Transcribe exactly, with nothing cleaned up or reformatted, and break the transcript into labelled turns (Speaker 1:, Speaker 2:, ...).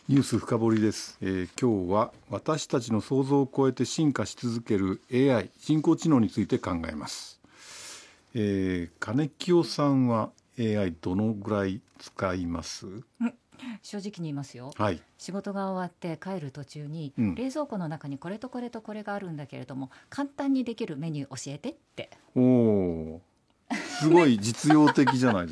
Speaker 1: ニュース深掘りです、えー、今日は私たちの想像を超えて進化し続ける エーアイ 人工知能について考えます、えー、金清さんは エーアイ どのぐらい使います？
Speaker 2: 正直に言いますよ、
Speaker 1: はい、
Speaker 2: 仕事が終わって帰る途中に、
Speaker 1: うん、
Speaker 2: 冷蔵庫の中にこれとこれとこれがあるんだけれども簡単にできるメニュー教えてって。
Speaker 1: おー、すごい実用的じゃないですか